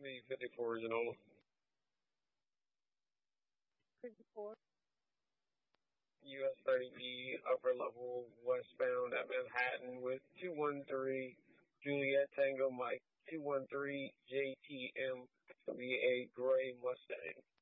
The 54 original. 54. US 30E upper level westbound at Manhattan with 213 Juliet Tango Mike 213 JTM VA Gray Mustang.